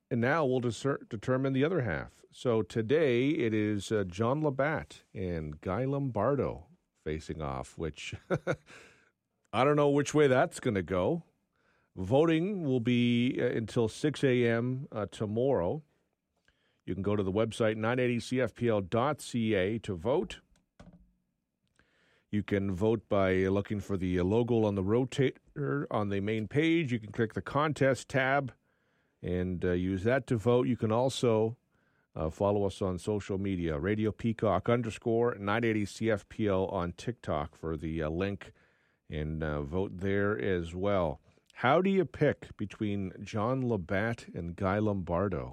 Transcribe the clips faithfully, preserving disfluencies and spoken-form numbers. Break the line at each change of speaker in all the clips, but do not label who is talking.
and now we'll discer- determine the other half. So today it is uh, John Labatt and Guy Lombardo facing off, which I don't know which way that's going to go. Voting will be uh, until six a.m. Uh, tomorrow. You can go to the website nine eighty C F P L dot C A to vote. You can vote by looking for the logo on the rotator on the main page. You can click the contest tab and uh, use that to vote. You can also uh, follow us on social media, Radio Peacock underscore nine eighty C F P L on TikTok for the uh, link, and uh, vote there as well. How do you pick between John Labatt and Guy Lombardo?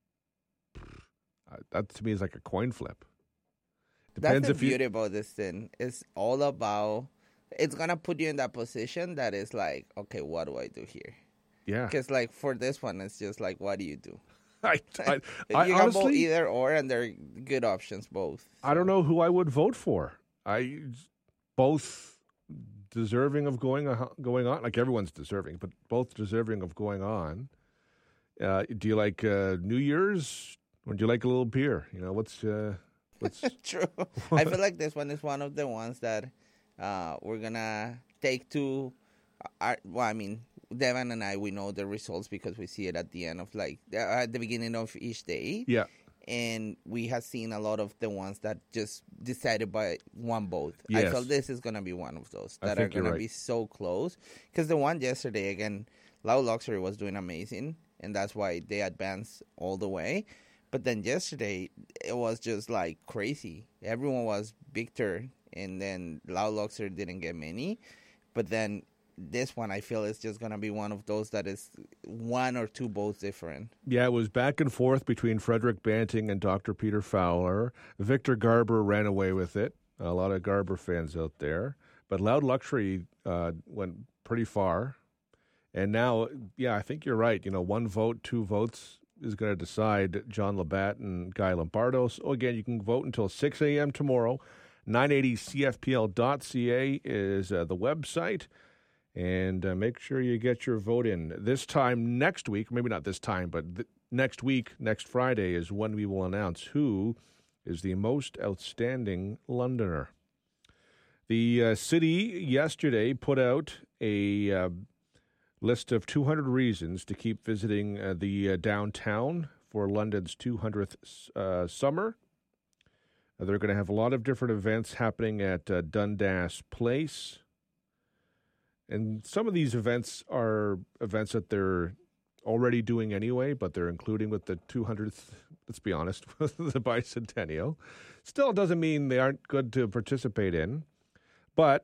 Uh, that to me is like a coin flip. Depends
That's the
if you
beauty about this thing. It's all about, it's going to put you in that position that is like, okay, what do I do here?
Yeah.
Because like for this one, it's just like, what do you do?
I, I,
you
I
can
honestly,
vote either or, and they're good options both. So.
I don't know who I would vote for. I both deserving of going uh, going on, like everyone's deserving, but both deserving of going on. Uh, do you like uh, New Year's, or do you like a little beer? You know, what's uh, what's
true? I feel like this one is one of the ones that uh, we're gonna take to. Our, well, I mean, Devin and I, we know the results because we see it at the end of like uh, at the beginning of each day.
Yeah.
And we have seen a lot of the ones that just decided by one vote.
Yes.
I felt this is going to be one of those that
I
are
think you're
going
right.
to be so close. Because the one yesterday, again, Loud Luxury was doing amazing, and that's why they advanced all the way. But then yesterday, it was just like crazy. Everyone was Victor, and then Loud Luxury didn't get many. But then this one, I feel, is just going to be one of those that is one or two votes different.
Yeah, it was back and forth between Frederick Banting and Doctor Peter Fowler. Victor Garber ran away with it. A lot of Garber fans out there. But Loud Luxury uh, went pretty far. And now, yeah, I think you're right. You know, one vote, two votes is going to decide John Labatt and Guy Lombardo. So, again, you can vote until six a.m. tomorrow. nine eighty C F P L dot C A is uh, the website. And uh, make sure you get your vote in. This time next week, maybe not this time, but th- next week, next Friday, is when we will announce who is the most outstanding Londoner. The uh, city yesterday put out a uh, list of two hundred reasons to keep visiting uh, the uh, downtown for London's two hundredth uh, summer. Uh, they're going to have a lot of different events happening at uh, Dundas Place. And some of these events are events that they're already doing anyway, but they're including with the two hundredth, let's be honest, the bicentennial. Still doesn't mean they aren't good to participate in. But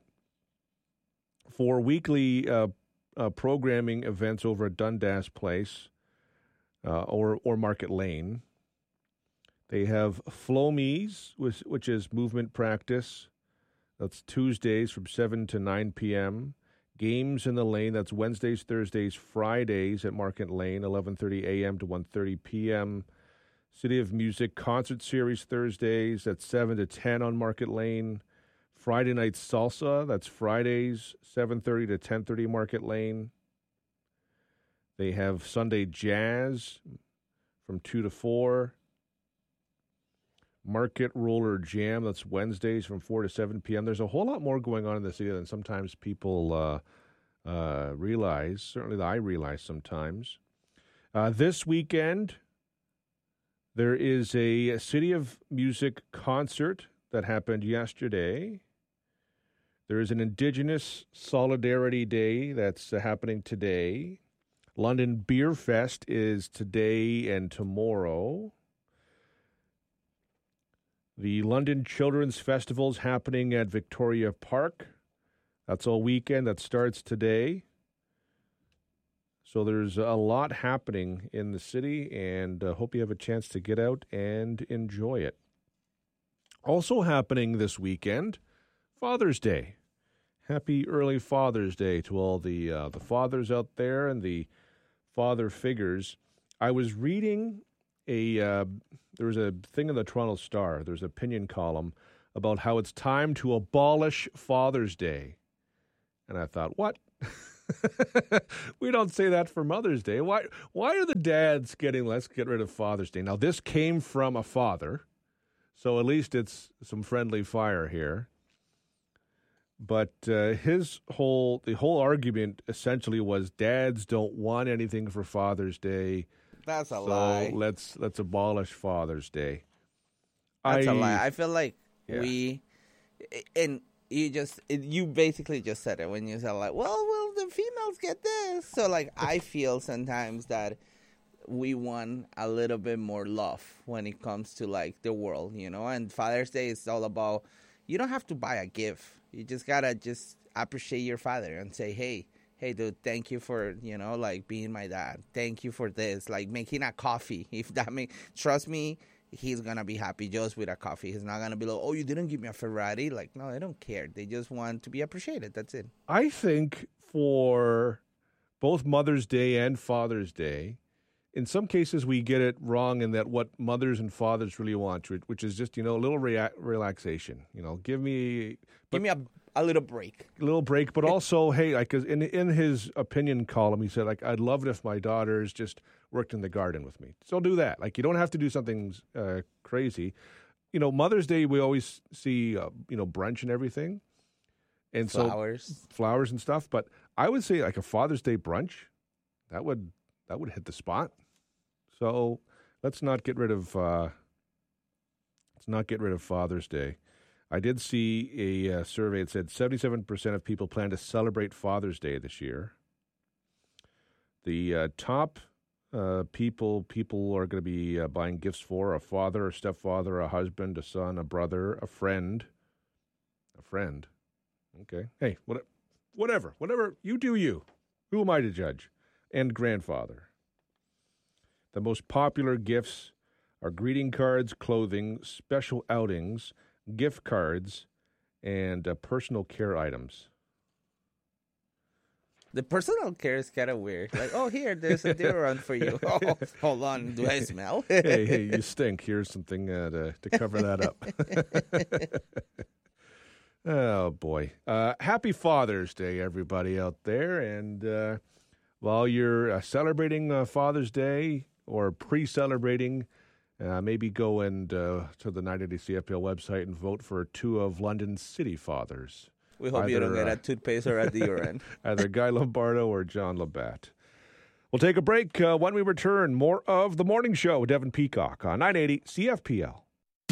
for weekly uh, uh, programming events over at Dundas Place uh, or, or Market Lane, they have Flomies, which, which is movement practice. That's Tuesdays from seven to nine p.m., Games in the Lane, that's Wednesdays, Thursdays, Fridays at Market Lane, eleven thirty a.m. to one thirty p.m. City of Music Concert Series Thursdays at seven to ten on Market Lane. Friday Night Salsa, that's Fridays, seven thirty to ten thirty Market Lane. They have Sunday Jazz from two to four. Market Roller Jam, that's Wednesdays from four to seven p.m. There's a whole lot more going on in the city than sometimes people uh, uh, realize, certainly that I realize sometimes. Uh, this weekend, there is a City of Music concert that happened yesterday. There is an Indigenous Solidarity Day that's uh, happening today. London Beer Fest is today and tomorrow. The London Children's Festival is happening at Victoria Park. That's all weekend. That starts today. So there's a lot happening in the city, and I uh, hope you have a chance to get out and enjoy it. Also happening this weekend, Father's Day. Happy early Father's Day to all the uh, the fathers out there and the father figures. I was reading a uh, there was a thing in the Toronto Star. There's an opinion column about how it's time to abolish Father's Day, and I thought, what? We don't say that for Mother's Day. Why Why are the dads getting, let's get rid of Father's Day? Now, this came from a father, so at least it's some friendly fire here. But uh, his whole, the whole argument essentially was dads don't want anything for Father's Day.
That's a
so
lie.
let's let's abolish Father's Day.
That's
I,
a lie. I feel like
yeah.
we, and you just, you basically just said it when you said like, well, well, the females get this. So like, I feel sometimes that we want a little bit more love when it comes to like the world, you know. And Father's Day is all about, you don't have to buy a gift. You just gotta just appreciate your father and say, hey, hey, dude, thank you for, you know, like being my dad. Thank you for this, like making a coffee. If that makes, trust me, he's gonna be happy just with a coffee. He's not gonna be like, oh, you didn't give me a Ferrari. Like, no, they don't care. They just want to be appreciated. That's it.
I think for both Mother's Day and Father's Day, in some cases we get it wrong in that what mothers and fathers really want, which is just, you know, a little rea- relaxation. You know, give me...
Give me a, a little break.
A little break, but also, hey, like in in his opinion column, he said, like, I'd love it if my daughters just worked in the garden with me. So do that. Like, you don't have to do something uh, crazy. You know, Mother's Day, we always see, uh, you know, brunch and everything. And
flowers.
So, flowers and stuff. But I would say, like, a Father's Day brunch, that would that would hit the spot. So let's not get rid of uh, let's not get rid of Father's Day. I did see a uh, survey that said seventy-seven percent of people plan to celebrate Father's Day this year. The uh, top uh, people people are going to be uh, buying gifts for a father, a stepfather, a husband, a son, a brother, a friend. A friend. Okay. Hey, what, whatever. Whatever. You do you. Who am I to judge? And grandfather. The most popular gifts are greeting cards, clothing, special outings, gift cards, and uh, personal care items.
The personal care is kind of weird. Like, oh, here, there's a deodorant for you. Oh, hold on, do I smell?
hey, hey, you stink. Here's something uh, to, to cover that up. Oh, boy. Uh, happy Father's Day, everybody out there. And uh, while you're uh, celebrating uh, Father's Day or pre-celebrating, Uh, maybe go and uh, to the nine eighty C F P L website and vote for two of London's city fathers.
We hope either, you don't get uh, a toothpaste or a deodorant.
Either Guy Lombardo or John Labatt. We'll take a break. Uh, when we return, more of The Morning Show with Devin Peacock on nine eighty C F P L.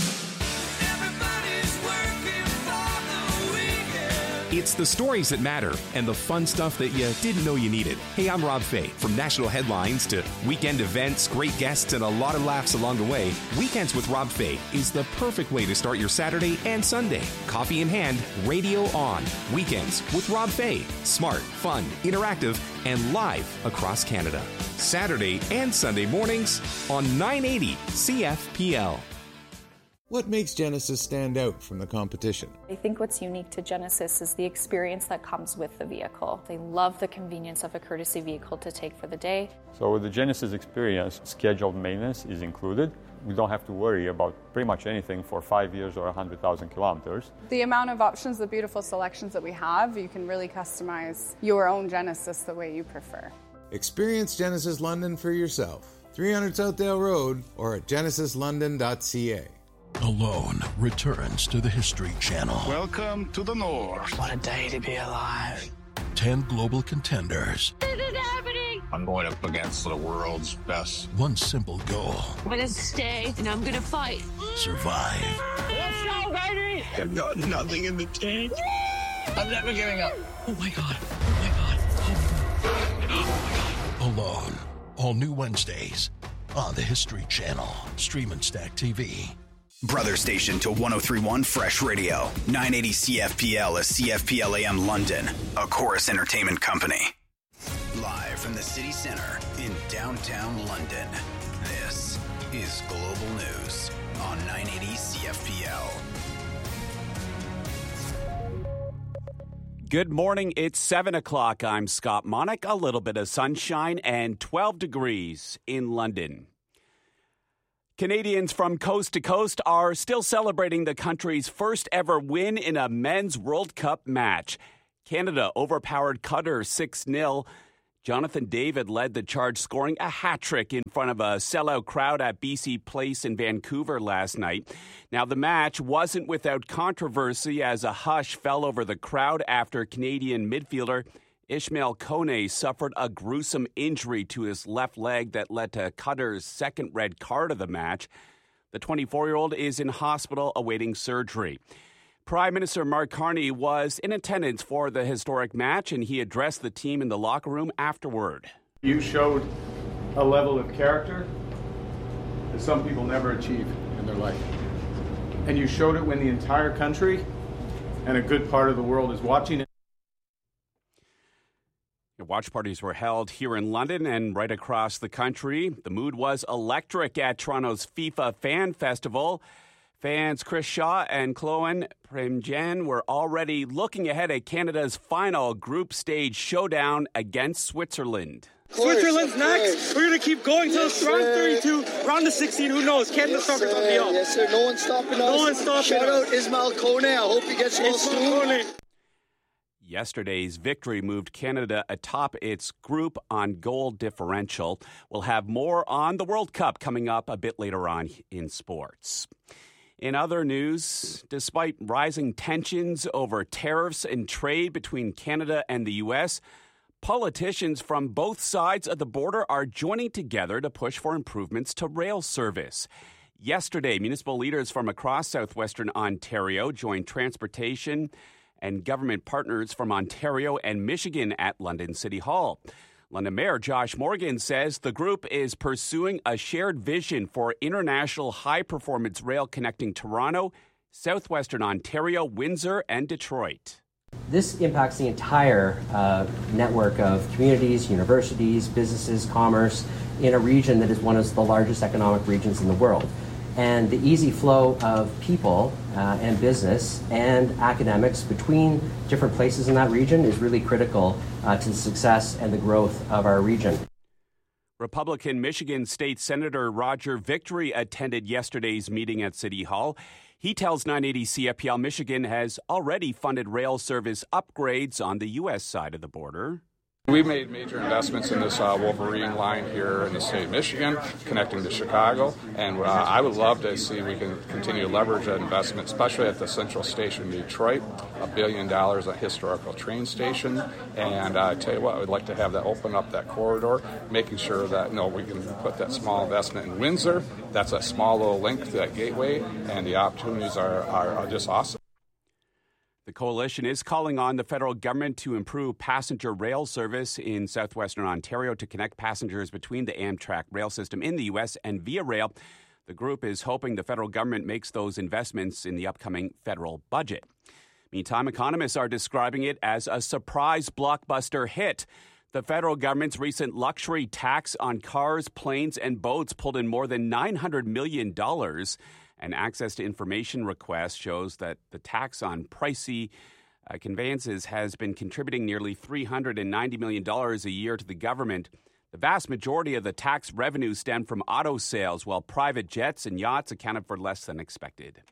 It's the stories that matter and the fun stuff that you didn't know you needed. Hey, I'm Rob Fay. From national headlines to weekend events, great guests, and a lot of laughs along the way, Weekends with Rob Fay is the perfect way to start your Saturday and Sunday. Coffee in hand, radio on. Weekends with Rob Fay. Smart, fun, interactive, and live across Canada. Saturday and Sunday mornings on nine eighty C F P L.
What makes Genesis stand out from the competition?
I think what's unique to Genesis is the experience that comes with the vehicle. They love the convenience of a courtesy vehicle to take for the day.
So with the Genesis experience, scheduled maintenance is included. We don't have to worry about pretty much anything for five years or one hundred thousand kilometers.
The amount of options, the beautiful selections that we have, you can really customize your own Genesis the way you prefer.
Experience Genesis London for yourself. three hundred Southdale Road or at genesis london dot c a.
Alone returns to the History Channel.
Welcome to the North.
What a day to be alive.
Ten global contenders.
This is happening.
I'm going up against the world's best.
One simple goal.
I'm going to stay and I'm going to fight.
Survive.
Let's go, baby.
I've got nothing in the tank.
I'm never giving up.
Oh, my God. Oh, my God. Oh, my God. Alone. All new Wednesdays on the History Channel. Stream and Stack T V.
Brother station to one oh three point one Fresh Radio. nine eighty C F P L is C F P L A M London, a Chorus Entertainment company. Live from the city center in downtown London, this is Global News on nine eighty C F P L.
Good morning. It's seven o'clock. I'm Scott Monick. A little bit of sunshine and twelve degrees in London. Canadians from coast to coast are still celebrating the country's first ever win in a men's World Cup match. Canada overpowered Qatar six nil. Jonathan David led the charge, scoring a hat trick in front of a sellout crowd at B C Place in Vancouver last night. Now, the match wasn't without controversy as a hush fell over the crowd after Canadian midfielder Ismail Kone suffered a gruesome injury to his left leg that led to Qatar's second red card of the match. The twenty-four-year-old is in hospital awaiting surgery. Prime Minister Mark Carney was in attendance for the historic match, and he addressed the team in the locker room afterward.
You showed a level of character that some people never achieve in their life. And you showed it when the entire country and a good part of the world is watching it.
Watch parties were held here in London and right across the country. The mood was electric at Toronto's FIFA Fan Festival. Fans Chris Shaw and Chloe Premjan were already looking ahead at Canada's final group stage showdown against Switzerland.
Switzerland's next. We're going to keep going till yes, round thirty-two, round of sixteen. Who knows? Canada's soccer's on the up.
Yes, sir. No one's stopping us.
No one's stopping
Shout
us.
out Ismail Kone. I hope he gets well soon.
Yesterday's victory moved Canada atop its group on goal differential. We'll have more on the World Cup coming up a bit later on in sports. In other news, despite rising tensions over tariffs and trade between Canada and the U S, politicians from both sides of the border are joining together to push for improvements to rail service. Yesterday, municipal leaders from across southwestern Ontario joined transportation and government partners from Ontario and Michigan at London City Hall. London Mayor Josh Morgan says the group is pursuing a shared vision for international high-performance rail connecting Toronto, southwestern Ontario, Windsor, and Detroit.
This impacts the entire uh, network of communities, universities, businesses, commerce in a region that is one of the largest economic regions in the world. And the easy flow of people uh, and business and academics between different places in that region is really critical uh, to the success and the growth of our region.
Republican Michigan State Senator Roger Victory attended yesterday's meeting at City Hall. He tells nine eighty C F P L Michigan has already funded rail service upgrades on the U S side of the border.
We've made major investments in this uh, Wolverine line here in the state of Michigan, connecting to Chicago, and uh, I would love to see we can continue to leverage that investment, especially at the Central Station in Detroit, a billion dollars, a historical train station, and uh, I tell you what, I would like to have that open up that corridor, making sure that you know, we can put that small investment in Windsor. That's a small little link to that gateway, and the opportunities are, are, are just awesome.
The coalition is calling on the federal government to improve passenger rail service in southwestern Ontario to connect passengers between the Amtrak rail system in the U S and Via Rail. The group is hoping the federal government makes those investments in the upcoming federal budget. Meantime, economists are describing it as a surprise blockbuster hit. The federal government's recent luxury tax on cars, planes, and boats pulled in more than nine hundred million dollars. An access to information request shows that the tax on pricey uh, conveyances has been contributing nearly three hundred ninety million dollars a year to the government. The vast majority of the tax revenue stemmed from auto sales, while private jets and yachts accounted for less than expected.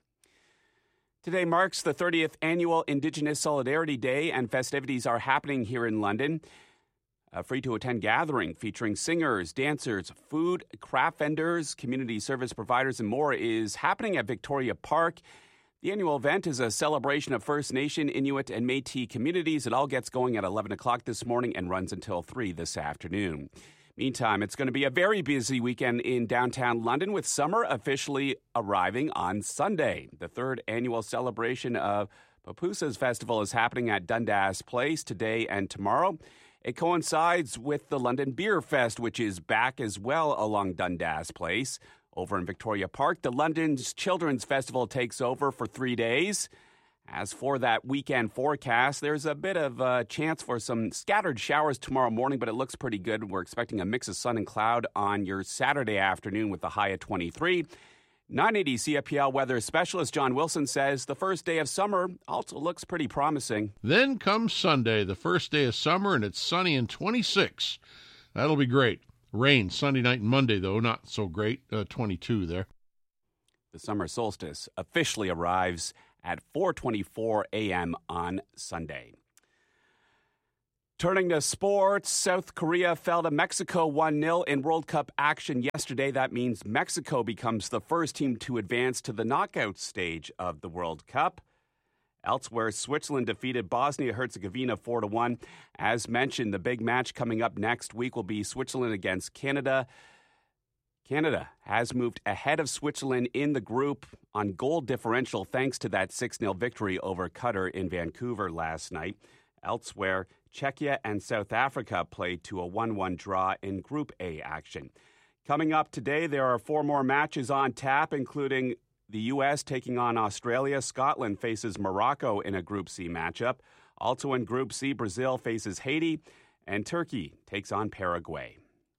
Today marks the thirtieth annual Indigenous Solidarity Day, and festivities are happening here in London. A free-to-attend gathering featuring singers, dancers, food, craft vendors, community service providers, and more is happening at Victoria Park. The annual event is a celebration of First Nation, Inuit, and Métis communities. It all gets going at eleven o'clock this morning and runs until three this afternoon. Meantime, it's going to be a very busy weekend in downtown London, with summer officially arriving on Sunday. The third annual celebration of Papooses Festival is happening at Dundas Place today and tomorrow. It coincides with the London Beer Fest, which is back as well along Dundas Place. Over in Victoria Park, the London's Children's Festival takes over for three days. As for that weekend forecast, there's a bit of a chance for some scattered showers tomorrow morning, but it looks pretty good. We're expecting a mix of sun and cloud on your Saturday afternoon with a high of twenty-three. nine eighty C F P L weather specialist John Wilson says the first day of summer also looks pretty promising.
Then comes Sunday, the first day of summer, and it's sunny and twenty-six. That'll be great. Rain Sunday night and Monday, though, not so great. Uh, twenty-two there.
The summer solstice officially arrives at four twenty-four a.m. on Sunday. Turning to sports, South Korea fell to Mexico one nil in World Cup action yesterday. That means Mexico becomes the first team to advance to the knockout stage of the World Cup. Elsewhere, Switzerland defeated Bosnia-Herzegovina four to one. As mentioned, the big match coming up next week will be Switzerland against Canada. Canada has moved ahead of Switzerland in the group on goal differential thanks to that six nil victory over Qatar in Vancouver last night. Elsewhere, Czechia and South Africa played to a one one draw in Group A action. Coming up today, there are four more matches on tap, including the U S taking on Australia. Scotland faces Morocco in a Group C matchup. Also in Group C, Brazil faces Haiti, and Turkey takes on Paraguay.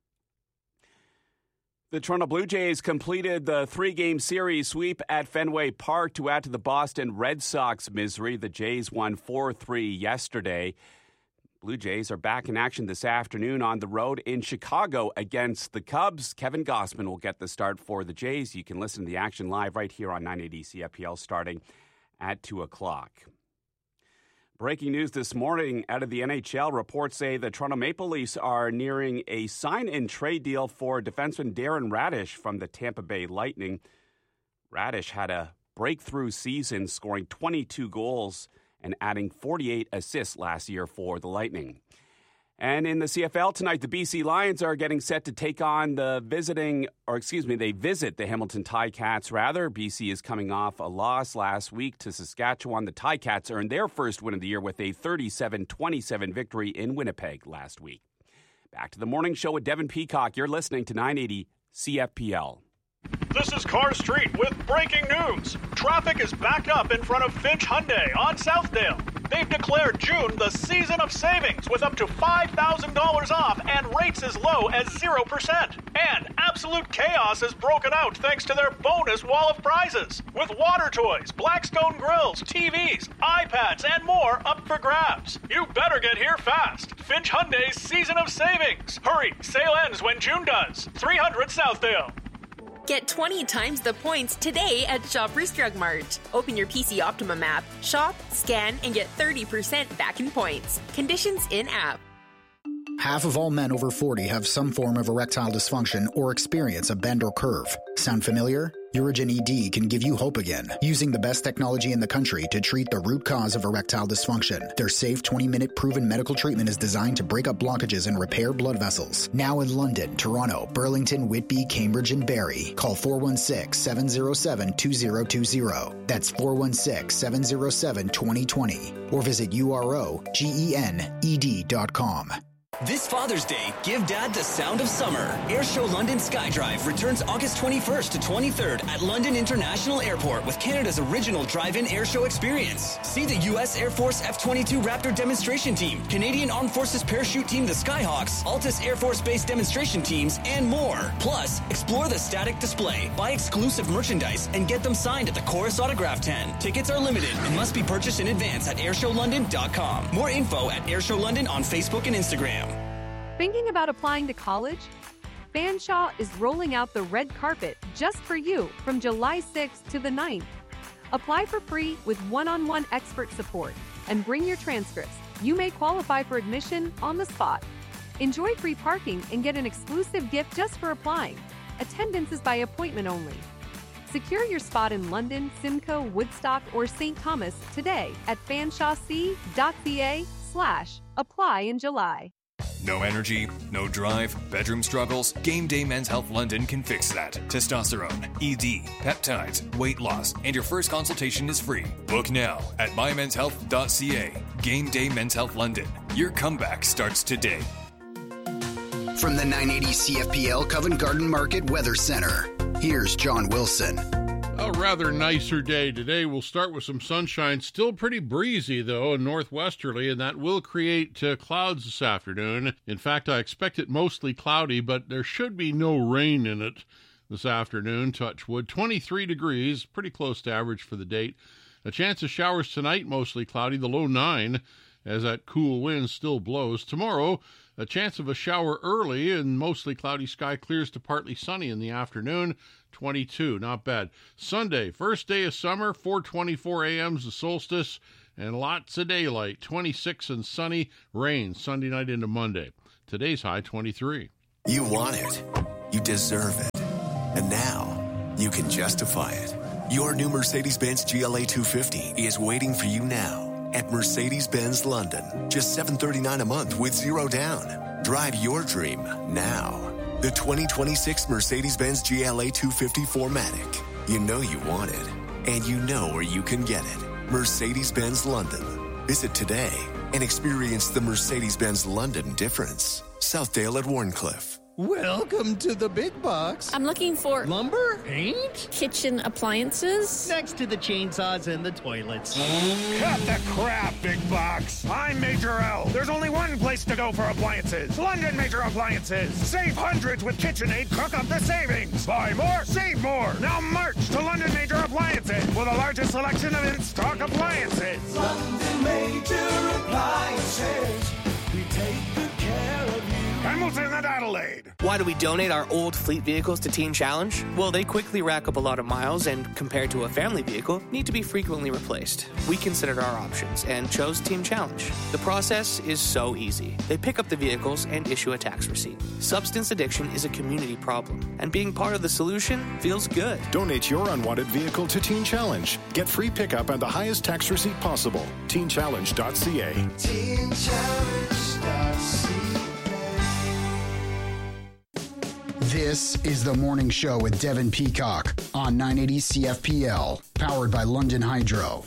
The Toronto Blue Jays completed the three-game series sweep at Fenway Park to add to the Boston Red Sox misery. The Jays won four three yesterday. Blue Jays are back in action this afternoon on the road in Chicago against the Cubs. Kevin Gossman will get the start for the Jays. You can listen to the action live right here on nine eighty C F P L starting at two o'clock. Breaking news this morning out of the N H L. Reports say the Toronto Maple Leafs are nearing a sign-and-trade deal for defenseman Darren Raddysh from the Tampa Bay Lightning. Raddysh had a breakthrough season, scoring twenty-two goals and adding forty-eight assists last year for the Lightning. And in the C F L tonight, the B C Lions are getting set to take on the visiting, or excuse me, they visit the Hamilton Ticats, rather. B C is coming off a loss last week to Saskatchewan. The Ticats earned their first win of the year with a thirty-seven twenty-seven victory in Winnipeg last week. Back to the morning show with Devin Peacock. You're listening to nine eighty C F P L.
This is Car Street with breaking news. Traffic is backed up in front of Finch Hyundai on Southdale. They've declared June the season of savings with up to five thousand dollars off and rates as low as zero percent. And absolute chaos has broken out thanks to their bonus wall of prizes. With water toys, Blackstone grills, T Vs, iPads, and more up for grabs. You better get here fast. Finch Hyundai's season of savings. Hurry, sale ends when June does. three hundred Southdale.
Get twenty times the points today at Shoppers Drug Mart. Open your P C Optimum app, shop, scan, and get thirty percent back in points. Conditions in-app.
Half of all men over forty have some form of erectile dysfunction or experience a bend or curve. Sound familiar? Urigen E D can give you hope again, using the best technology in the country to treat the root cause of erectile dysfunction. Their safe twenty-minute proven medical treatment is designed to break up blockages and repair blood vessels. Now in London, Toronto, Burlington, Whitby, Cambridge, and Barrie. Call four one six, seven zero seven, two zero two zero. That's four one six, seven zero seven, two zero two zero. Or visit U R O G E N E D dot com.
This Father's Day, give Dad the sound of summer. Airshow London Skydrive returns August twenty-first to twenty-third at London International Airport with Canada's original drive-in airshow experience. See the U S Air Force F twenty-two Raptor demonstration team, Canadian Armed Forces parachute team the Skyhawks, Altus Air Force Base demonstration teams, and more. Plus, explore the static display, buy exclusive merchandise, and get them signed at the Chorus Autograph tent. Tickets are limited and must be purchased in advance at airshow london dot com. More info at Airshow London on Facebook and Instagram.
Thinking about applying to college? Fanshawe is rolling out the red carpet just for you from July sixth to the ninth. Apply for free with one-on-one expert support and bring your transcripts. You may qualify for admission on the spot. Enjoy free parking and get an exclusive gift just for applying. Attendance is by appointment only. Secure your spot in London, Simcoe, Woodstock, or Saint Thomas today at fanshawec.ca slash apply in July.
No energy, no drive, bedroom struggles? Game Day Men's Health London can fix that. Testosterone, E D, peptides, weight loss, and your first consultation is free. Book now at my mens health dot c a. Game Day Men's Health London. Your comeback starts today.
From the nine eighty C F P L Covent Garden Market Weather Center, here's John Wilson.
A rather nicer day today. We'll start with some sunshine. Still pretty breezy, though, and northwesterly, and that will create uh, clouds this afternoon. In fact, I expect it mostly cloudy, but there should be no rain in it this afternoon. Touch wood. twenty-three degrees, pretty close to average for the date. A chance of showers tonight, mostly cloudy, the low nine, as that cool wind still blows. Tomorrow, a chance of a shower early and mostly cloudy sky clears to partly sunny in the afternoon. twenty-two, not bad. Sunday, first day of summer, four twenty-four a m is the solstice, and lots of daylight. twenty-six and sunny, rain Sunday night into Monday. Today's high twenty-three.
You want it. You deserve it. And now you can justify it. Your new Mercedes-Benz G L A two fifty is waiting for you now at Mercedes-Benz London. Just seven hundred thirty-nine dollars a month with zero down. Drive your dream now. The twenty twenty-six Mercedes-Benz G L A two fifty four matic. You know you want it, and you know where you can get it. Mercedes-Benz London. Visit today and experience the Mercedes-Benz London difference. Southdale at Warncliffe.
Welcome to the big box.
I'm looking for
lumber, paint,
kitchen appliances.
Next to the chainsaws and the toilets.
Cut the crap, big box. I'm Major L. There's only one place to go for appliances. London Major Appliances. Save hundreds with KitchenAid. Cook up the savings. Buy more, save more. Now march to London Major Appliances with the largest selection of in-stock appliances.
London Major Appliances. We take good care of you.
Hamilton and Adelaide.
Why do we donate our old fleet vehicles to Teen Challenge? Well, they quickly rack up a lot of miles and, compared to a family vehicle, need to be frequently replaced. We considered our options and chose Teen Challenge. The process is so easy. They pick up the vehicles and issue a tax receipt. Substance addiction is a community problem, and being part of the solution feels good.
Donate your unwanted vehicle to Teen Challenge. Get free pickup and the highest tax receipt possible. teen challenge dot c a.
teen challenge dot c a.
This is The Morning Show with Devin Peacock on nine eighty C F P L, powered by London Hydro.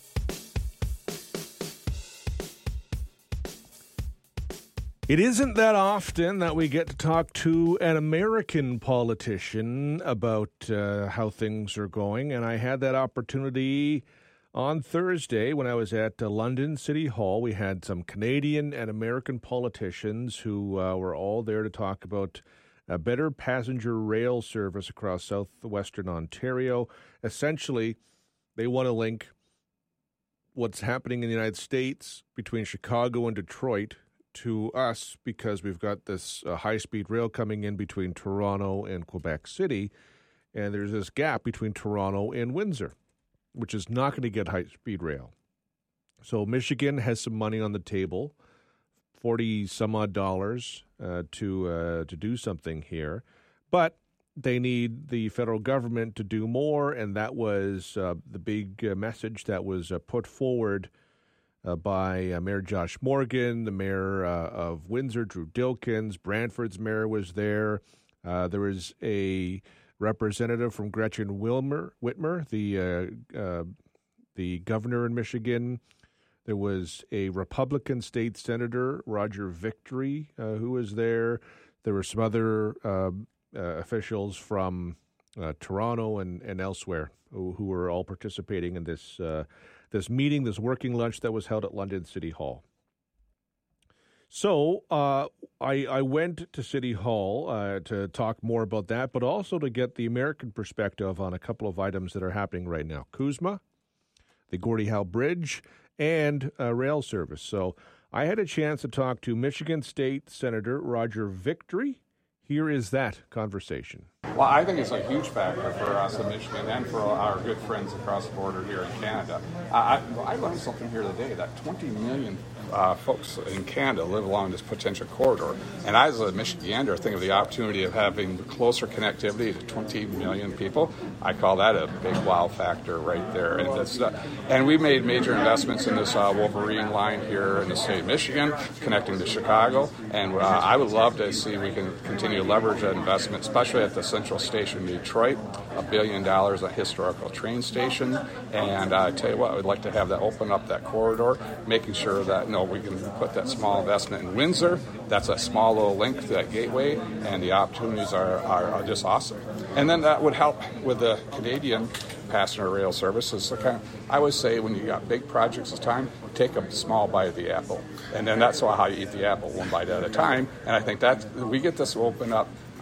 It isn't that often that we get to talk to an American politician about uh, how things are going, and I had that opportunity on Thursday when I was at uh, London City Hall. We had some Canadian and American politicians who uh, were all there to talk about a better passenger rail service across southwestern Ontario. Essentially, they want to link what's happening in the United States between Chicago and Detroit to us because we've got this uh, high-speed rail coming in between Toronto and Quebec City, and there's this gap between Toronto and Windsor, which is not going to get high-speed rail. So Michigan has some money on the table, forty some odd dollars uh, to uh, to do something here, but they need the federal government to do more, and that was uh, the big uh, message that was uh, put forward uh, by uh, Mayor Josh Morgan, the mayor uh, of Windsor, Drew Dilkins. Brantford's mayor was there. Uh, there was a representative from Gretchen Wilmer, Whitmer, the uh, uh, the governor in Michigan. There was a Republican state senator, Roger Victory, uh, who was there. There were some other uh, uh, officials from uh, Toronto and, and elsewhere who, who were all participating in this uh, this meeting, this working lunch that was held at London City Hall. So uh, I, I went to City Hall uh, to talk more about that, but also to get the American perspective on a couple of items that are happening right now. CUSMA, the Gordie Howe Bridge, and uh, rail service. So I had a chance to talk to Michigan State Senator Roger Victory. Here is that conversation.
Well, I think it's a huge factor for us in Michigan and for our good friends across the border here in Canada. I, I learned something here today that twenty million uh, folks in Canada live along this potential corridor. And I, as a Michigander, think of the opportunity of having closer connectivity to twenty million people. I call that a big wow factor right there. And, that's, uh, and we made major investments in this uh, Wolverine line here in the state of Michigan, connecting to Chicago. And uh, I would love to see we can continue to leverage that investment, especially at the Central Station in Detroit, a billion dollars, a historical train station. And uh, I tell you what, I would like to have that open up that corridor, making sure that, you know, we can put that small investment in Windsor. That's a small little link to that gateway, and the opportunities are, are, are just awesome. And then that would help with the Canadian passenger rail services. So kind of, I always say when you got big projects this time, take a small bite of the apple. And then that's how you eat the apple, one bite at a time. And I think that we get this open up.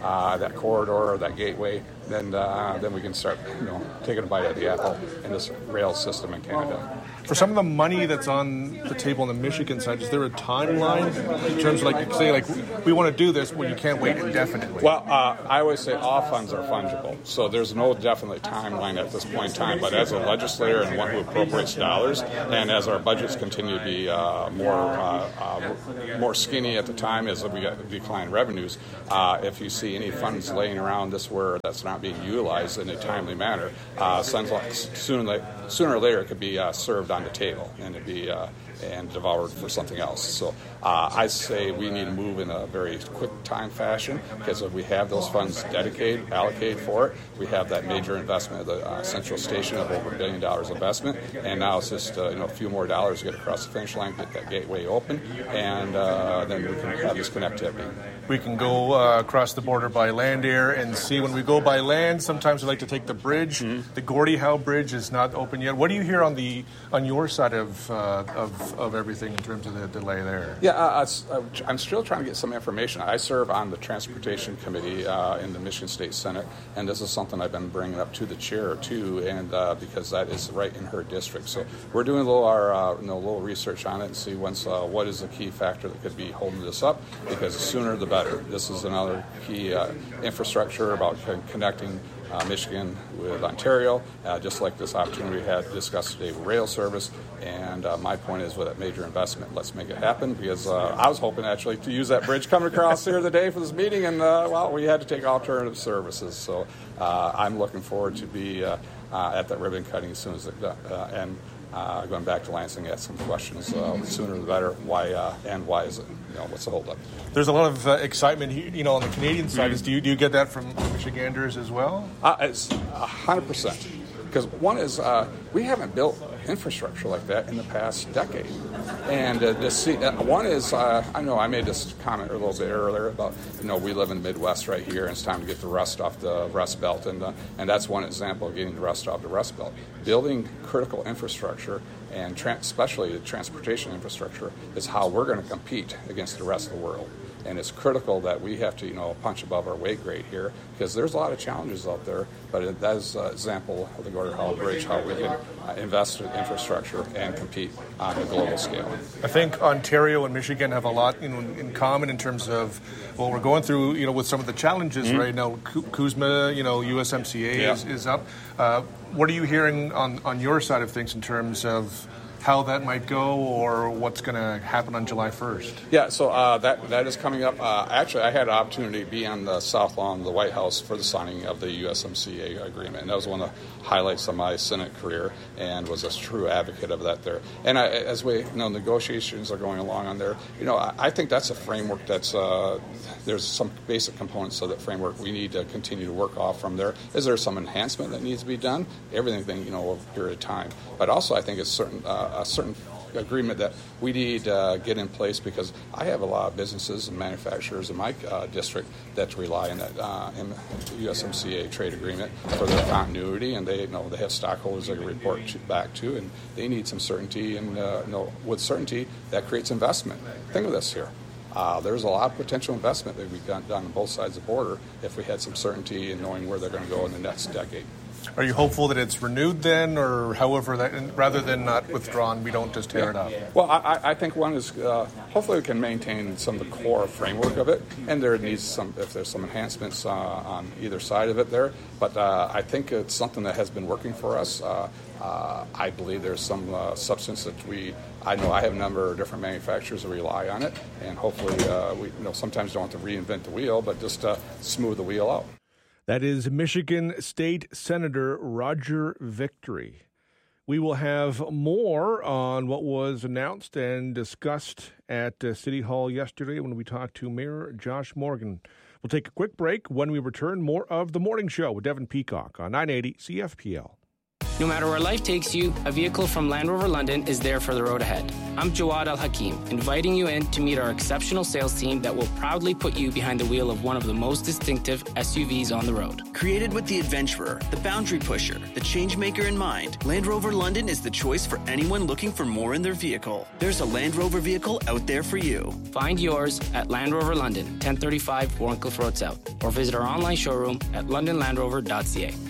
uh, that corridor or that gateway, then uh, then we can start, you know, taking a bite at the apple in this rail system in Canada.
For some of the money that's on the table on the Michigan side, is there a timeline in terms of, like, say, like, we want to do this, well, you can't wait indefinitely?
Well, uh, I always say all funds are fungible, so there's no definite timeline at this point in time. But as a legislator and one who appropriates dollars, and as our budgets continue to be uh, more uh, uh, more skinny at the time as we get declined revenues, uh, if you see any funds laying around this where that's not being utilized in a timely manner, uh, sooner, sooner or later it could be uh, served on the table and it'd be uh, and devoured for something else. So uh, I say we need to move in a very quick time fashion, because if we have those funds dedicated, allocated for it, we have that major investment of the uh, Central Station of over a billion dollars investment, and now it's just uh, you know a few more dollars to get across the finish line, get that gateway open, and uh, then we can have this connectivity.
We can go uh, across the border by land, air, and sea. When we go by land, sometimes we like to take the bridge. Mm-hmm. The Gordie Howe Bridge is not open yet. What do you hear on the on your side of uh, of, of everything in terms of the delay there?
Yeah, uh, I'm still trying to get some information. I serve on the Transportation Committee uh, in the Michigan State Senate, and this is something I've been bringing up to the chair too, and uh, because that is right in her district. So we're doing a little our uh, you know, little research on it and see once uh, what is the key factor that could be holding this up, because the sooner the better. This is another key uh, infrastructure about con- connecting uh, Michigan with Ontario, uh, just like this opportunity we had discussed today with rail service. And uh, my point is, with that major investment, let's make it happen, because uh, I was hoping actually to use that bridge coming across here today for this meeting, and uh, well, we had to take alternative services. So uh, I'm looking forward to be uh, uh, at that ribbon cutting as soon as it uh, and. Uh, going back to Lansing, ask some questions. Uh, sooner the better. Why uh, and why is it? You know, what's the holdup?
There's a lot of uh, excitement here, you know, on the Canadian side. Mm-hmm. Is, do you do you get that from Michiganders as well?
Uh, it's a hundred percent. Because one is uh, we haven't built infrastructure like that in the past decade, and uh, to see uh, one is uh, I know I made this comment a little bit earlier about, you know, we live in the Midwest right here, and it's time to get the rust off the Rust Belt, and uh, and that's one example of getting the rust off the Rust Belt. Building critical infrastructure, and tra- especially the transportation infrastructure, is how we're going to compete against the rest of the world. And it's critical that we have to, you know, punch above our weight grade here, because there's a lot of challenges out there. But that is an example of the Gordie Howe Bridge, how we can uh, invest in infrastructure and compete on a global scale.
I think Ontario and Michigan have a lot, you know, in common in terms of what we're going through, you know, with some of the challenges mm-hmm. right now. CUSMA, you know, U S M C A yeah. is, is up. Uh, what are you hearing on, on your side of things in terms of how that might go, or what's going to happen on July first?
Yeah, so uh, that that is coming up. Uh, actually, I had an opportunity to be on the South Lawn of the White House for the signing of the U S M C A agreement, and that was one of the highlights of my Senate career, and was a true advocate of that there. And I, as we you know, negotiations are going along on there, you know, I, I think that's a framework that's uh, there's some basic components of that framework we need to continue to work off from there. Is there some enhancement that needs to be done? Everything, you know, over a period of time. But also, I think it's certain. Uh, a certain agreement that we need to uh, get in place, because I have a lot of businesses and manufacturers in my uh, district that rely on that uh, U S M C A trade agreement for their continuity, and they you know they have stockholders they can report to, back to, and they need some certainty, and uh, you know, with certainty that creates investment. Think of this here. Uh, there's a lot of potential investment that we've done, done on both sides of the border if we had some certainty in knowing where they're going to go in the next decade.
Are you hopeful that it's renewed then, or however that, rather than not withdrawn, we don't just tear
yeah.
it up?
Well, I, I think one is uh, hopefully we can maintain some of the core framework of it, and there needs some, if there's some enhancements uh, on either side of it there. But uh, I think it's something that has been working for us. Uh, uh, I believe there's some uh, substance that we. I know I have a number of different manufacturers that rely on it, and hopefully uh, we, you know, sometimes don't have to reinvent the wheel, but just uh, smooth the wheel out.
That is Michigan State Senator Roger Victory. We will have more on what was announced and discussed at uh, City Hall yesterday when we talked to Mayor Josh Morgan. We'll take a quick break. When we return, more of The Morning Show with Devin Peacock on nine eighty C F P L.
No matter where life takes you, a vehicle from Land Rover London is there for the road ahead. I'm Jawad Al Hakim, inviting you in to meet our exceptional sales team that will proudly put you behind the wheel of one of the most distinctive S U Vs on the road.
Created with the adventurer, the boundary pusher, the change maker in mind, Land Rover London is the choice for anyone looking for more in their vehicle. There's a Land Rover vehicle out there for you.
Find yours at Land Rover London, ten thirty-five Warncliffe Road South, or visit our online showroom at london land rover dot c a.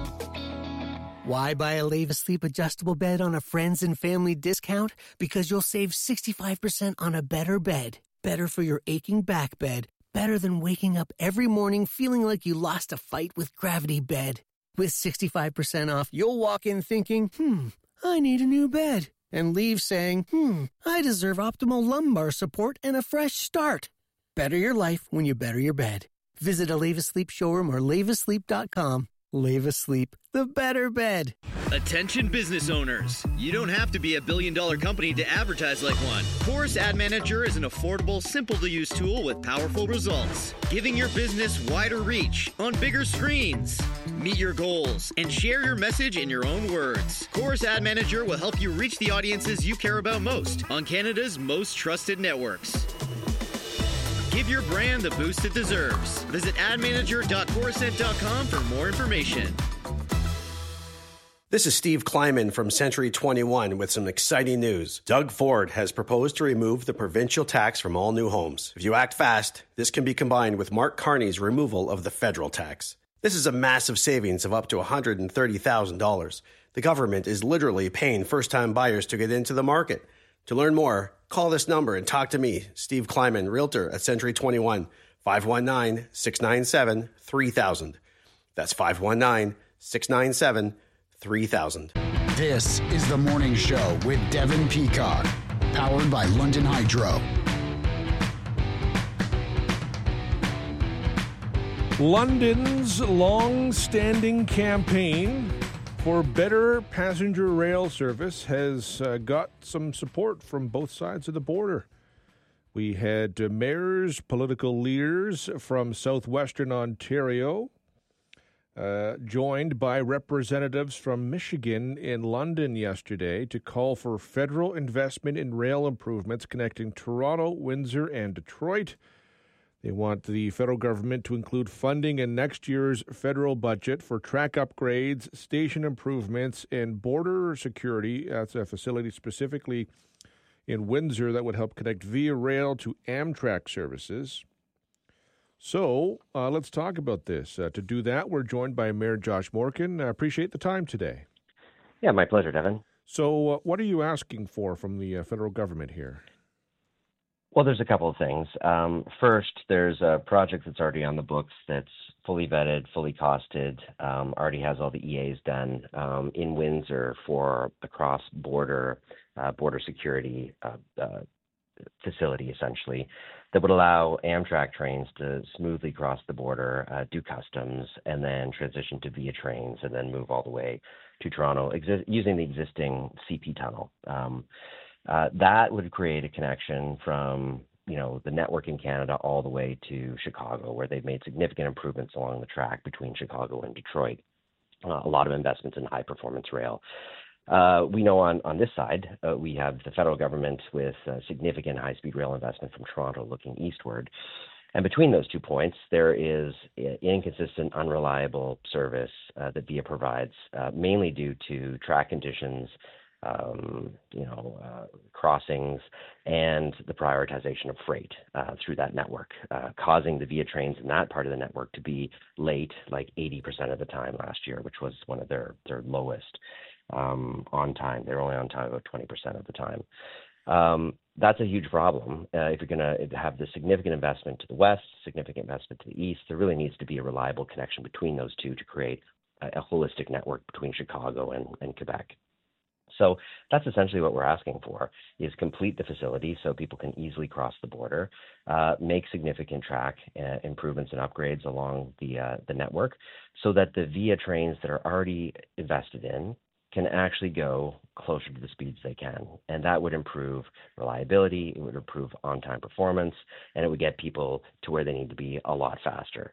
Why buy a Lave Asleep adjustable bed on a friends and family discount? Because you'll save sixty-five percent on a better bed. Better for your aching back bed. Better than waking up every morning feeling like you lost a fight with Gravity Bed. With sixty-five percent off, you'll walk in thinking, hmm, I need a new bed. And leave saying, hmm, I deserve optimal lumbar support and a fresh start. Better your life when you better your bed. Visit a Lave Asleep showroom or lave asleep dot com. Lave Asleep, the better bed.
Attention business owners. You don't have to be a billion dollar company to advertise like one. Chorus Ad Manager is an affordable, simple to use tool with powerful results, giving your business wider reach on bigger screens. Meet your goals and share your message in your own words. Chorus Ad Manager will help you reach the audiences you care about most on Canada's most trusted networks. Give your brand the boost it deserves. Visit ad manager dot corusent dot com for more information.
This is Steve Kleiman from Century twenty-one with some exciting news. Doug Ford has proposed to remove the provincial tax from all new homes. If you act fast, this can be combined with Mark Carney's removal of the federal tax. This is a massive savings of up to one hundred thirty thousand dollars. The government is literally paying first-time buyers to get into the market. To learn more, call this number and talk to me, Steve Kleiman, Realtor at Century twenty-one, five one nine, six nine seven, three thousand. That's five one nine, six nine seven, three thousand.
This is The Morning Show with Devin Peacock, powered by London Hydro.
London's long-standing campaign for better passenger rail service has uh, got some support from both sides of the border. We had uh, mayors, political leaders from southwestern Ontario, uh, joined by representatives from Michigan in London yesterday to call for federal investment in rail improvements connecting Toronto, Windsor, and Detroit. They want the federal government to include funding in next year's federal budget for track upgrades, station improvements, and border security. That's a facility specifically in Windsor that would help connect Via Rail to Amtrak services. So uh, let's talk about this. Uh, to do that, we're joined by Mayor Josh Morkin. I appreciate the time today.
Yeah, my pleasure, Devin.
So uh, what are you asking for from the uh, federal government here?
Well, there's a couple of things. Um, first, there's a project that's already on the books that's fully vetted, fully costed, um, already has all the E As done um, in Windsor for the cross-border uh, border security uh, uh, facility, essentially, that would allow Amtrak trains to smoothly cross the border, uh, do customs, and then transition to Via trains, and then move all the way to Toronto exi- using the existing C P tunnel. Um, Uh, that would create a connection from, you know, the network in Canada all the way to Chicago, where they've made significant improvements along the track between Chicago and Detroit. Uh, a lot of investments in high-performance rail. Uh, we know on, on this side, uh, we have the federal government with uh, significant high-speed rail investment from Toronto looking eastward. And between those two points, there is inconsistent, unreliable service uh, that Via provides, uh, mainly due to track conditions, Um, you know, uh, crossings, and the prioritization of freight uh, through that network, uh, causing the Via trains in that part of the network to be late like eighty percent of the time last year, which was one of their, their lowest um, on time. They were only on time about twenty percent of the time. Um, that's a huge problem. Uh, if you're going to have the significant investment to the west, significant investment to the east, there really needs to be a reliable connection between those two to create a, a holistic network between Chicago and, and Quebec. So that's essentially what we're asking for, is complete the facility so people can easily cross the border, uh, make significant track uh, improvements and upgrades along the uh, the network so that the Via trains that are already invested in can actually go closer to the speeds they can. And that would improve reliability, it would improve on-time performance, and it would get people to where they need to be a lot faster.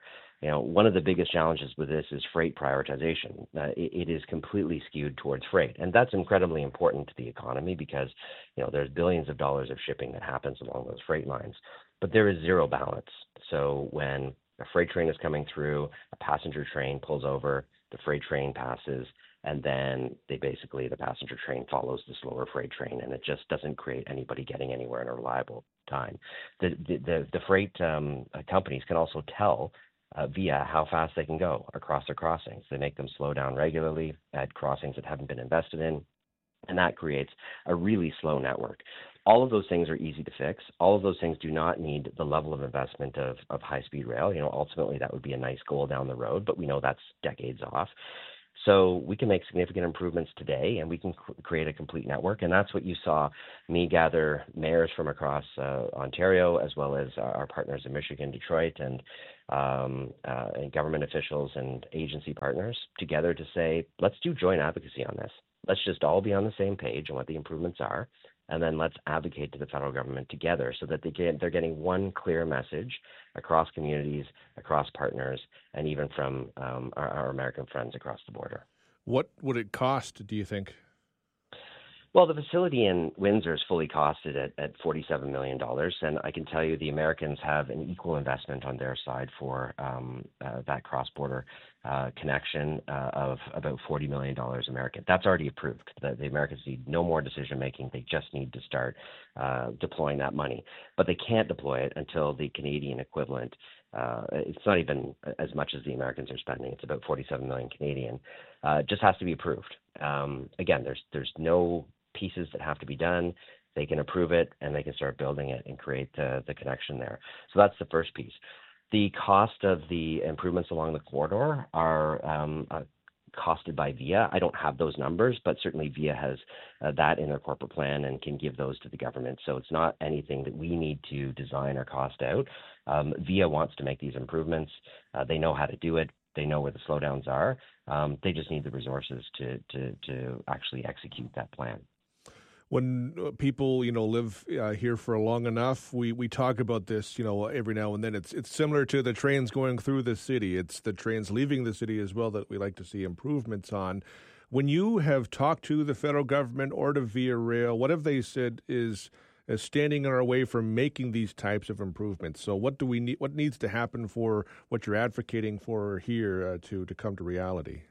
you know, one of the biggest challenges with this is freight prioritization. Uh, it, it is completely skewed towards freight, and that's incredibly important to the economy because, you know, there's billions of dollars of shipping that happens along those freight lines, but there is zero balance. So when a freight train is coming through, a passenger train pulls over, the freight train passes, and then they basically, the passenger train follows the slower freight train, and it just doesn't create anybody getting anywhere in a reliable time. The the, the, the freight um, companies can also tell uh, via how fast they can go across their crossings. They make them slow down regularly at crossings that haven't been invested in, and that creates a really slow network. All of those things are easy to fix. All of those things do not need the level of investment of, of high-speed rail. You know, ultimately that would be a nice goal down the road, but we know that's decades off. So we can make significant improvements today, and we can cr- create a complete network. And that's what you saw me gather mayors from across uh, Ontario, as well as our partners in Michigan, Detroit, and, um, uh, and government officials and agency partners together to say, let's do joint advocacy on this. Let's just all be on the same page on what the improvements are. And then let's advocate to the federal government together so that they get, they're getting one clear message across communities, across partners, and even from um, our, our American friends across the border.
What would it cost, do you think?
Well, the facility in Windsor is fully costed at, at forty-seven million dollars, and I can tell you the Americans have an equal investment on their side for um, uh, that cross-border uh, connection uh, of about forty million dollars American. That's already approved. The, the Americans need no more decision-making. They just need to start uh, deploying that money. But they can't deploy it until the Canadian equivalent, uh, it's not even as much as the Americans are spending. It's about forty-seven million Canadian. Uh, it just has to be approved. Um, again, there's there's no pieces that have to be done. They can approve it and they can start building it and create uh, the connection there. So that's the first piece. The cost of the improvements along the corridor are um, uh, costed by VIA. I don't have those numbers, but certainly VIA has uh, that in their corporate plan and can give those to the government. So it's not anything that we need to design or cost out. Um, VIA wants to make these improvements. Uh, they know how to do it. They know where the slowdowns are. Um, they just need the resources to, to, to actually execute that plan.
When people, you know, live uh, here for long enough, we, we talk about this, you know, every now and then. It's it's similar to the trains going through the city. It's the trains leaving the city as well that we like to see improvements on. When you have talked to the federal government or to Via Rail, what have they said is, is standing in our way from making these types of improvements? So what do we need? What needs to happen for what you're advocating for here uh, to to come to reality?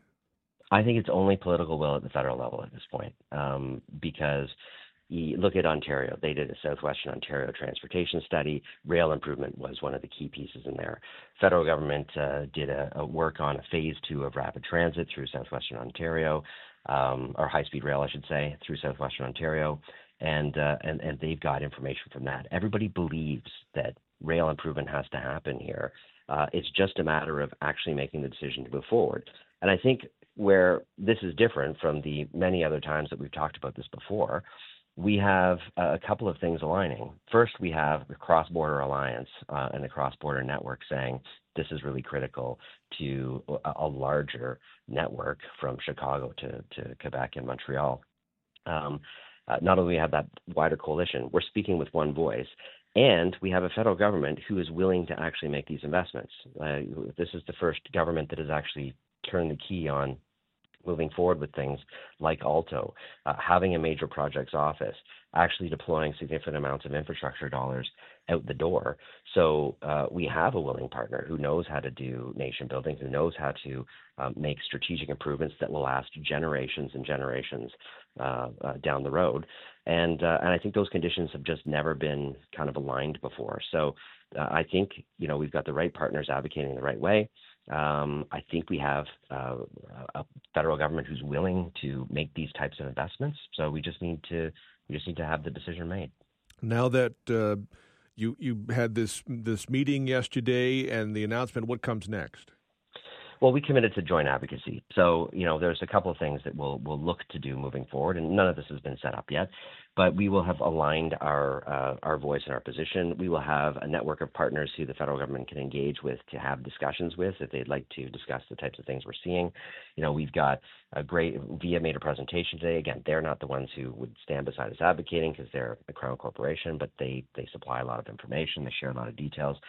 I think it's only political will at the federal level at this point, um, because you look at Ontario. They did a Southwestern Ontario transportation study. Rail improvement was one of the key pieces in there. Federal government uh, did a, a work on a phase two of rapid transit through Southwestern Ontario, um, or high-speed rail, I should say, through Southwestern Ontario, and, uh, and and they've got information from that. Everybody believes that rail improvement has to happen here. Uh, it's just a matter of actually making the decision to move forward. And I think where this is different from the many other times that we've talked about this before, we have a couple of things aligning. First, we have the Cross-Border Alliance uh, and the Cross-Border Network saying this is really critical to a, a larger network from Chicago to, to Quebec and Montreal. Um, uh, not only have that wider coalition, we're speaking with one voice. And we have a federal government who is willing to actually make these investments. Uh, this is the first government that has actually turned the key on moving forward with things like Alto, uh, having a major projects office, actually deploying significant amounts of infrastructure dollars out the door. So uh, we have a willing partner who knows how to do nation building, who knows how to um, make strategic improvements that will last generations and generations uh, uh, down the road. And uh, and I think those conditions have just never been kind of aligned before. So uh, I think, you know, we've got the right partners advocating the right way. Um, I think we have uh, a federal government who's willing to make these types of investments. So we just need to we just need to have the decision made.
Now that uh, you you had this this meeting yesterday and the announcement, what comes next?
Well, we committed to joint advocacy. So, you know, there's a couple of things that we'll, we'll look to do moving forward, and none of this has been set up yet, but we will have aligned our uh, our voice and our position. We will have a network of partners who the federal government can engage with to have discussions with if they'd like to discuss the types of things we're seeing. You know, we've got a great, VIA made a presentation today. Again, they're not the ones who would stand beside us advocating because they're a Crown corporation, but they, they supply a lot of information. They share a lot of details.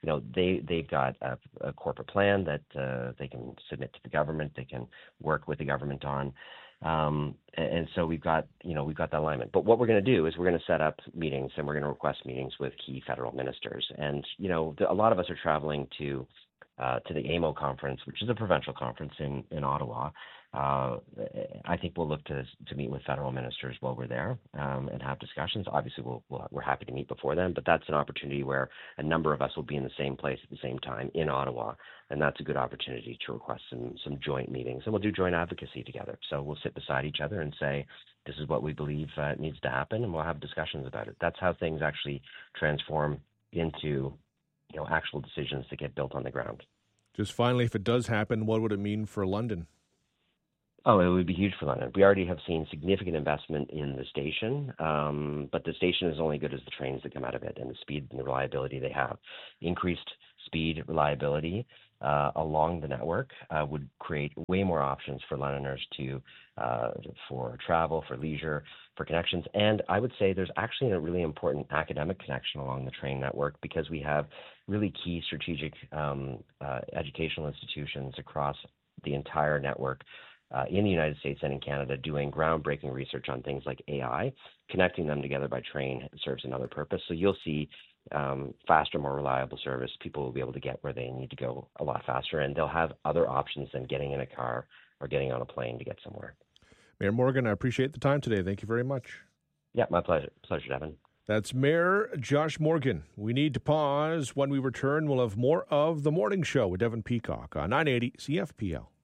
you know, they, they've got a, a corporate plan that uh, they can submit to the government, they can work with the government on. Um, and, and so we've got, you know, we've got that alignment. But what we're going to do is we're going to set up meetings, and we're going to request meetings with key federal ministers. And, you know, the, a lot of us are traveling to uh, to the A M O conference, which is a provincial conference in, in Ottawa. Uh, I think we'll look to to meet with federal ministers while we're there um, and have discussions. Obviously, we'll, we'll, we're happy to meet before then, but that's an opportunity where a number of us will be in the same place at the same time in Ottawa, and that's a good opportunity to request some some joint meetings. And we'll do joint advocacy together. So we'll sit beside each other and say, this is what we believe uh, needs to happen, and we'll have discussions about it. That's how things actually transform into, you know, actual decisions that get built on the ground.
Just finally, if it does happen, what would it mean for London?
Oh, it would be huge for London. We already have seen significant investment in the station, um, but the station is only good as the trains that come out of it and the speed and the reliability they have. Increased speed, reliability uh, along the network uh, would create way more options for Londoners to uh, for travel, for leisure, for connections. And I would say there's actually a really important academic connection along the train network because we have really key strategic um, uh, educational institutions across the entire network Uh, in the United States and in Canada, doing groundbreaking research on things like A I. Connecting them together by train serves another purpose. So you'll see um, faster, more reliable service. People will be able to get where they need to go a lot faster, and they'll have other options than getting in a car or getting on a plane to get somewhere.
Mayor Morgan, I appreciate the time today. Thank you very much.
Yeah, my pleasure. Pleasure, Devin.
That's Mayor Josh Morgan. We need to pause. When we return, we'll have more of The Morning Show with Devin Peacock on nine eighty C F P L.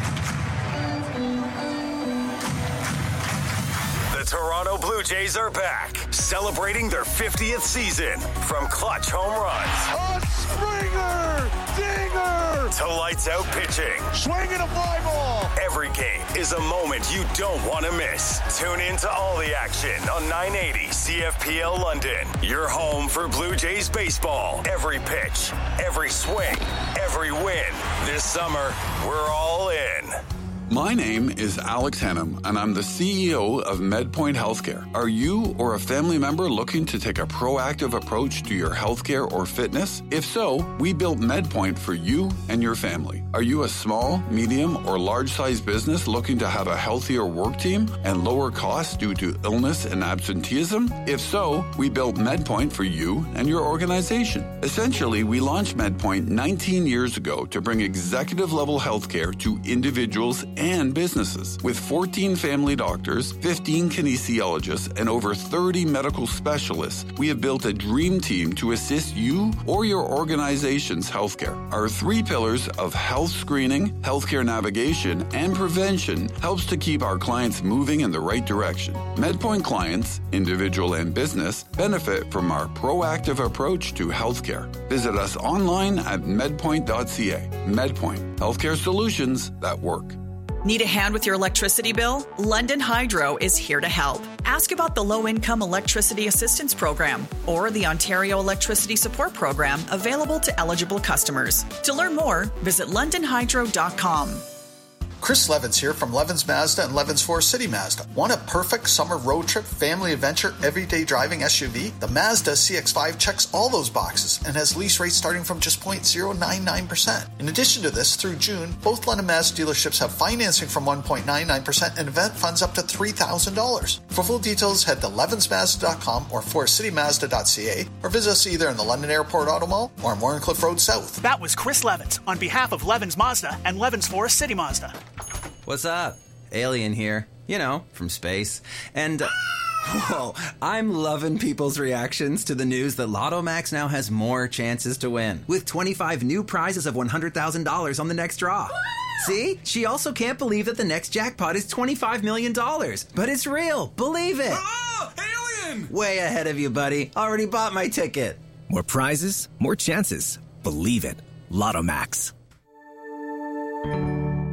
The Toronto Blue Jays are back, celebrating their fiftieth season. From clutch home runs,
a Springer, dinger,
to lights out pitching,
swinging a fly ball.
Every game is a moment you don't want to miss. Tune in to all the action on nine eighty C F P L London. Your home for Blue Jays baseball. Every pitch, every swing, every win. This summer, we're all in.
My name is Alex Hannum, and I'm the C E O of MedPoint Healthcare. Are you or a family member looking to take a proactive approach to your healthcare or fitness? If so, we built MedPoint for you and your family. Are you a small, medium, or large-sized business looking to have a healthier work team and lower costs due to illness and absenteeism? If so, we built MedPoint for you and your organization. Essentially, we launched MedPoint nineteen years ago to bring executive-level healthcare to individuals and businesses. With fourteen family doctors, fifteen kinesiologists, and over thirty medical specialists, we have built a dream team to assist you or your organization's healthcare. Our three pillars of health screening, healthcare navigation, and prevention helps to keep our clients moving in the right direction. MedPoint clients, individual and business, benefit from our proactive approach to healthcare. Visit us online at medpoint dot c a. MedPoint, healthcare solutions that work.
Need a hand with your electricity bill? London Hydro is here to help. Ask about the Low-Income Electricity Assistance Program or the Ontario Electricity Support Program available to eligible customers. To learn more, visit london hydro dot com.
Chris Levins here from Levins Mazda and Levins Forest City Mazda. Want a perfect summer road trip, family adventure, everyday driving S U V? The Mazda C X five checks all those boxes and has lease rates starting from just zero point zero nine nine percent. In addition to this, through June, both London Mazda dealerships have financing from one point nine nine percent and event funds up to three thousand dollars. For full details, head to levins mazda dot com or forest city mazda dot c a or visit us either in the London Airport Auto Mall or on Warrencliffe Road South.
That was Chris Levins on behalf of Levins Mazda and Levins Forest City Mazda.
What's up? Alien here. You know, from space. And, uh, whoa, I'm loving people's reactions to the news that Lotto Max now has more chances to win, with twenty-five new prizes of one hundred thousand dollars on the next draw. See? She also can't believe that the next jackpot is twenty-five million dollars. But it's real. Believe it.
Oh, alien!
Way ahead of you, buddy. Already bought my ticket.
More prizes, more chances. Believe it. Lotto Max.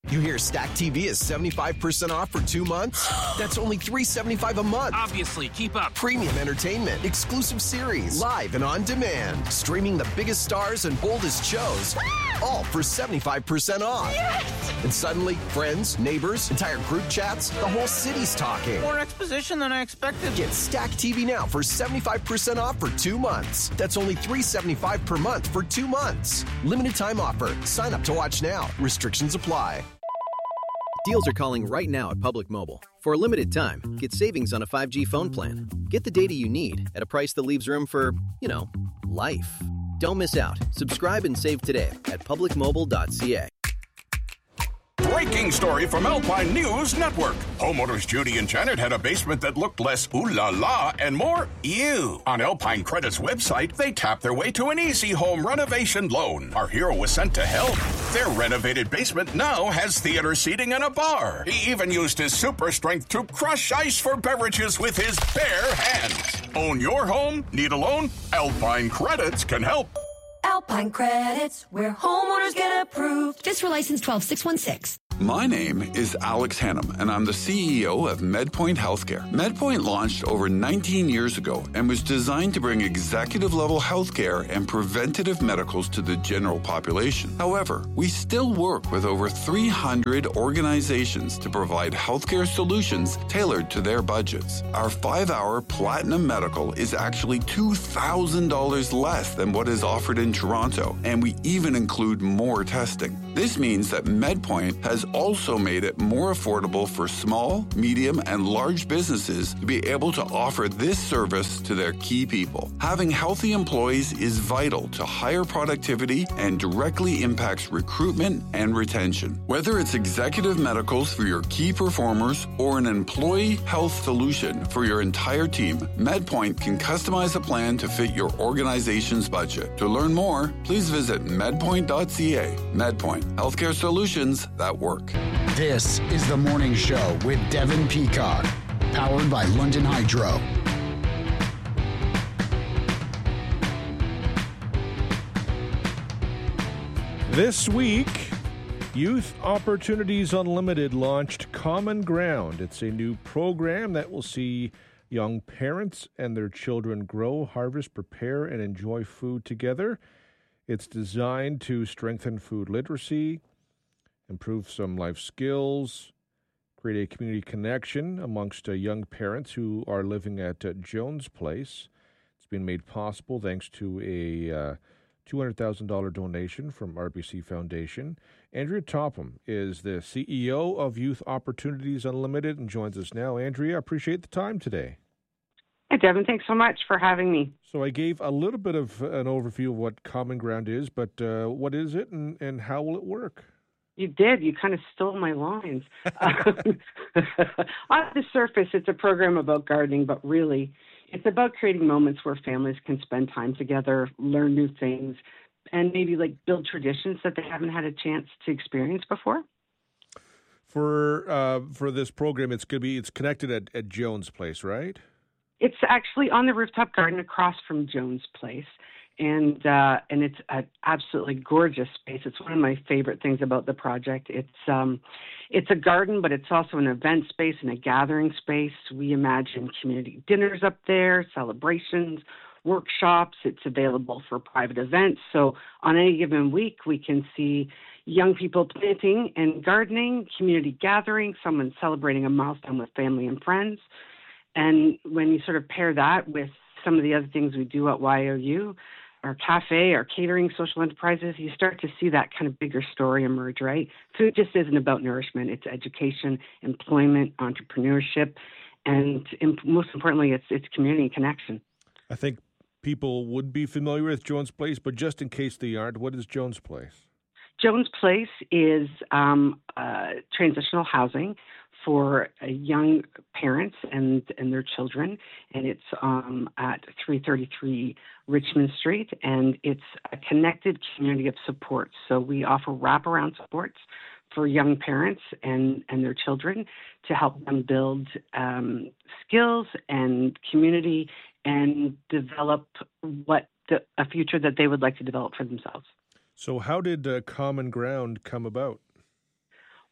You hear Stack T V is seventy-five percent off for two months? That's only three hundred seventy-five dollars a month.
Obviously, keep up.
Premium entertainment, exclusive series, live and on demand. Streaming the biggest stars and boldest shows, all for seventy-five percent off.
Yes!
And suddenly, friends, neighbors, entire group chats, the whole city's talking.
More exposition than I expected.
Get Stack T V now for seventy-five percent off for two months. That's only three hundred seventy-five dollars per month for two months. Limited time offer. Sign up to watch now. Restrictions apply.
Deals are calling right now at Public Mobile. For a limited time, get savings on a five G phone plan. Get the data you need at a price that leaves room for, you know, life. Don't miss out. Subscribe and save today at public mobile dot c a.
Breaking story from Alpine News Network. Homeowners Judy and Janet had a basement that looked less ooh la la and more ew. On Alpine Credit's website, they tapped their way to an easy home renovation loan. Our hero was sent to help. Their renovated basement now has theater seating and a bar. He even used his super strength to crush ice for beverages with his bare hands. Own your home? Need a loan? Alpine Credits can help.
Alpine Credits, where homeowners get approved. Fiscal license twelve six one six.
My name is Alex Hannum, and I'm the C E O of MedPoint Healthcare. MedPoint launched over nineteen years ago and was designed to bring executive-level healthcare and preventative medicals to the general population. However, we still work with over three hundred organizations to provide healthcare solutions tailored to their budgets. Our five-hour Platinum Medical is actually two thousand dollars less than what is offered in Toronto, and we even include more testing. This means that MedPoint has also made it more affordable for small, medium, and large businesses to be able to offer this service to their key people. Having healthy employees is vital to higher productivity and directly impacts recruitment and retention. Whether it's executive medicals for your key performers or an employee health solution for your entire team, MedPoint can customize a plan to fit your organization's budget. To learn more, please visit medpoint dot c a. MedPoint, healthcare solutions that work.
This is The Morning Show with Devin Peacock, powered by London Hydro.
This week, Youth Opportunities Unlimited launched Common Ground. It's a new program that will see young parents and their children grow, harvest, prepare, and enjoy food together. It's designed to strengthen food literacy, improve some life skills, create a community connection amongst uh, young parents who are living at uh, Jones Place. It's been made possible thanks to a uh, two hundred thousand dollars donation from R B C Foundation. Andrea Topham is the C E O of Youth Opportunities Unlimited and joins us now. Andrea, I appreciate the time today.
Hi, Devin. Thanks so much for having me.
So I gave a little bit of an overview of what Common Ground is, but uh, what is it and, and how will it work?
You did. You kind of stole my lines. um, on the surface, it's a program about gardening, but really, it's about creating moments where families can spend time together, learn new things, and maybe like build traditions that they haven't had a chance to experience before.
For uh, for this program, it's going to be it's connected at, at Jones Place, right?
It's actually on the rooftop garden across from Jones Place. And uh, and it's an absolutely gorgeous space. It's one of my favorite things about the project. It's um, it's a garden, but it's also an event space and a gathering space. We imagine community dinners up there, celebrations, workshops. It's available for private events. So on any given week, we can see young people planting and gardening, community gathering, someone celebrating a milestone with family and friends. And when you sort of pair that with some of the other things we do at Y O U, our cafe, our catering, social enterprises, you start to see that kind of bigger story emerge, right? Food just isn't about nourishment. It's education, employment, entrepreneurship, and most importantly, it's it's community connection.
I think people would be familiar with Jones Place, but just in case they aren't, what is Jones Place?
Jones Place is um, uh, transitional housing for uh, young parents and, and their children, and it's um, at three thirty-three Richmond Street, and it's a connected community of supports. So we offer wraparound supports for young parents and, and their children to help them build um, skills and community and develop what the, a future that they would like to develop for themselves.
So how did uh, Common Ground come about?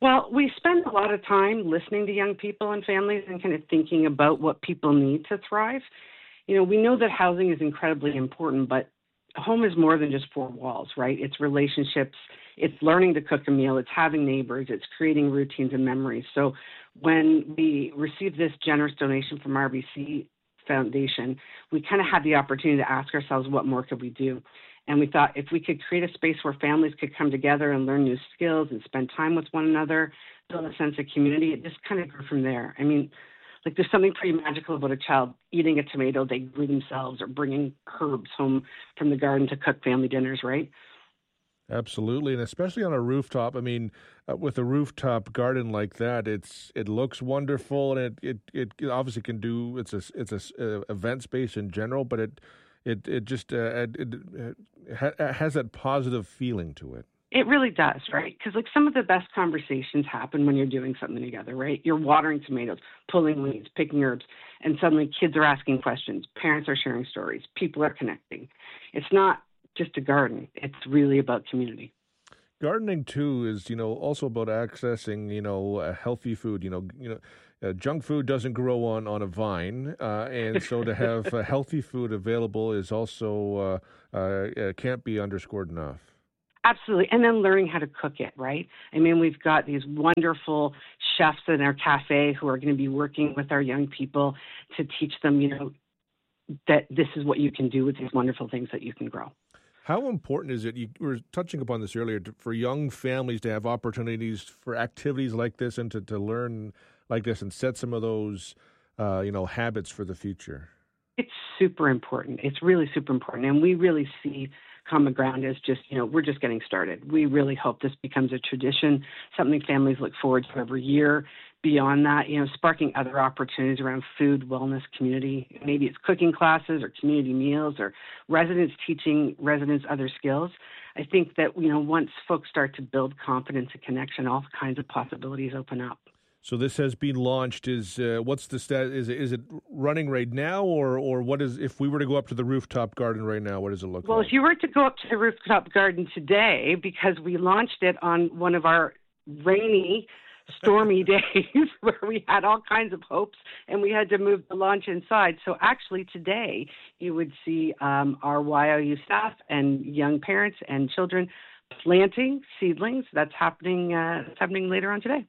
Well, we spend a lot of time listening to young people and families and kind of thinking about what people need to thrive. You know, we know that housing is incredibly important, but home is more than just four walls, right? It's relationships, it's learning to cook a meal, it's having neighbors, it's creating routines and memories. So when we received this generous donation from R B C Foundation, we kind of had the opportunity to ask ourselves, what more could we do? And we thought if we could create a space where families could come together and learn new skills and spend time with one another, build a sense of community, it just kind of grew from there. I mean, like there's something pretty magical about a child eating a tomato they grew themselves or bringing herbs home from the garden to cook family dinners, right?
Absolutely, and especially on a rooftop. I mean, uh, with a rooftop garden like that, it's it looks wonderful, and it it, it obviously can do. It's a it's a uh, event space in general, but it it it just uh, it, it ha- has that positive feeling to it.
It really does, right? Because like some of the best conversations happen when you're doing something together, right? You're watering tomatoes, pulling weeds, picking herbs, and suddenly kids are asking questions. Parents are sharing stories. People are connecting. It's not just a garden. It's really about community.
Gardening too is, you know, also about accessing, you know, uh, healthy food. You know, you know, uh, junk food doesn't grow on, on a vine, uh, and so to have uh, healthy food available is also uh, uh, can't be underscored enough.
Absolutely. And then learning how to cook it, right? I mean, we've got these wonderful chefs in our cafe who are going to be working with our young people to teach them, you know, that this is what you can do with these wonderful things that you can grow.
How important is it, you were touching upon this earlier, to, for young families to have opportunities for activities like this and to, to learn like this and set some of those, uh, you know, habits for the future?
It's super important. It's really super important. And we really see Common Ground as just, you know, we're just getting started. We really hope this becomes a tradition, something families look forward to every year. Beyond that, you know, sparking other opportunities around food, wellness, community. Maybe it's cooking classes or community meals or residents teaching residents other skills. I think that, you know, once folks start to build confidence and connection, all kinds of possibilities open up.
So this has been launched. Is uh, what's the stat? Is it, is it running right now, or or what is? If we were to go up to the rooftop garden right now, what does it look
well,
like?
Well, if you were to go up to the rooftop garden today, because we launched it on one of our rainy, stormy days where we had all kinds of hopes and we had to move the launch inside. So actually today you would see um, our Y O U staff and young parents and children planting seedlings. That's happening. Uh, that's happening later on today.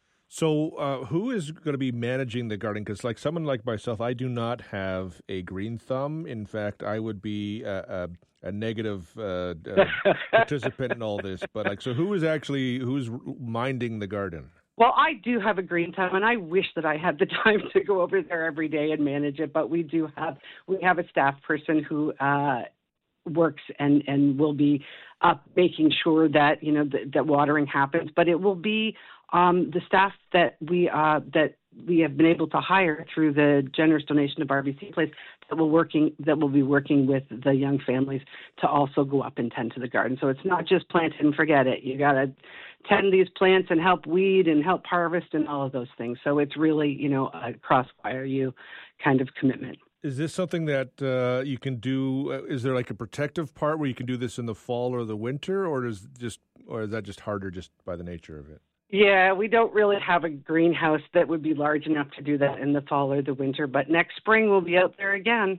So uh, who is going to be managing the garden? Because like someone like myself, I do not have a green thumb. In fact, I would be a, a, a negative uh, uh, participant in all this. But like, so who is actually, who's minding the garden?
Well, I do have a green thumb, and I wish that I had the time to go over there every day and manage it. But we do have, we have a staff person who uh, works and, and will be up making sure that, you know, th- that watering happens. But it will be um, the staff that we uh, that we have been able to hire through the generous donation of R B C Place that will working that will be working with the young families to also go up and tend to the garden. So it's not just plant it and forget it. You got to tend these plants and help weed and help harvest and all of those things. So it's really, you know, a cross Y O U kind of commitment.
Is this something that uh, you can do? Uh, is there like a protective part where you can do this in the fall or the winter, or is just, or is that just harder just by the nature of it?
Yeah, we don't really have a greenhouse that would be large enough to do that in the fall or the winter, but next spring we'll be out there again.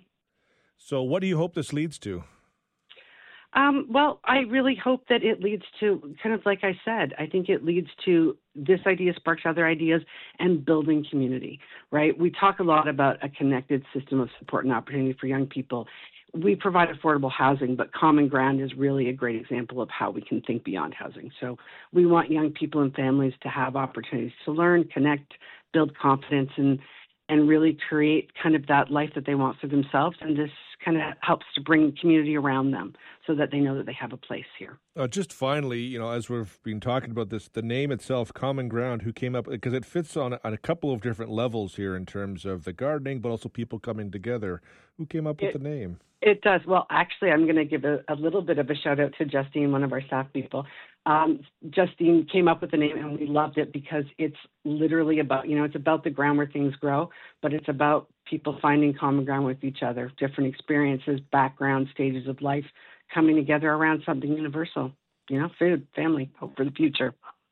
So what do you hope this leads to?
Um, well, I really hope that it leads to, kind of like I said, I think it leads to this idea sparks other ideas and building community, right? We talk a lot about a connected system of support and opportunity for young people. We provide affordable housing, but Common Ground is really a great example of how we can think beyond housing. So we want young people and families to have opportunities to learn, connect, build confidence, and and really create kind of that life that they want for themselves. And this kind of helps to bring community around them so that they know that they have a place here.
Uh, just finally, you know, as we've been talking about this, the name itself, Common Ground, who came up, because it fits on, on a couple of different levels here in terms of the gardening, but also people coming together. Who came up with
It-
the name?
It does. Well, actually, I'm going to give a, a little bit of a shout out to Justine, one of our staff people. Um, Justine came up with the name, and we loved it because it's literally about, you know, it's about the ground where things grow, but it's about people finding common ground with each other, different experiences, backgrounds, stages of life, coming together around something universal, you know, food, family, hope for the future.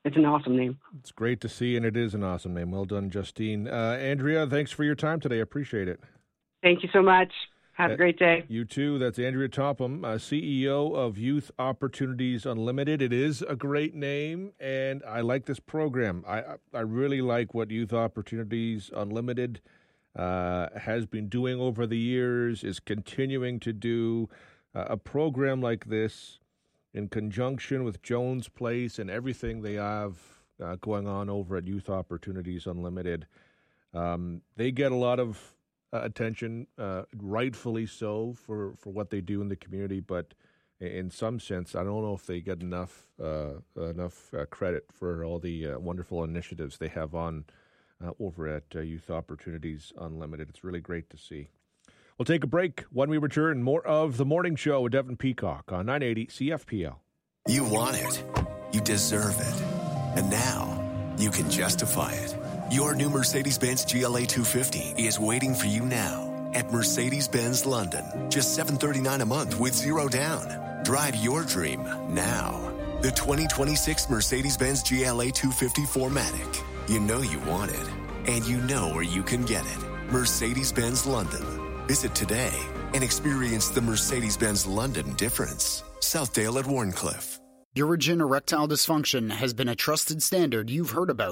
It's an awesome name.
It's great to see, and it is an awesome name. Well done, Justine. Uh, Andrea, thanks for your time today. I appreciate it.
Thank you so much. Have a great day.
You too. That's Andrea Topham, uh, C E O of Youth Opportunities Unlimited. It is a great name, and I like this program. I I really like what Youth Opportunities Unlimited uh, has been doing over the years, is continuing to do. Uh, a program like this in conjunction with Jones Place and everything they have uh, going on over at Youth Opportunities Unlimited. Um, they get a lot of Uh, attention, uh, rightfully so, for, for what they do in the community. But in some sense, I don't know if they get enough uh, enough uh, credit for all the uh, wonderful initiatives they have on uh, over at uh, Youth Opportunities Unlimited. It's really great to see. We'll take a break. When we return, more of The Morning Show with Devin Peacock on nine eighty C F P L.
You want it. You deserve it. And now you can justify it. Your new Mercedes-Benz G L A two fifty is waiting for you now at Mercedes-Benz London. Just seven hundred thirty-nine dollars a month with zero down. Drive your dream now. The twenty twenty-six Mercedes-Benz G L A two fifty four matic. You know you want it, and you know where you can get it. Mercedes-Benz London. Visit today and experience the Mercedes-Benz London difference. Southdale at Warncliffe.
Urogyn erectile dysfunction has been a trusted standard you've heard about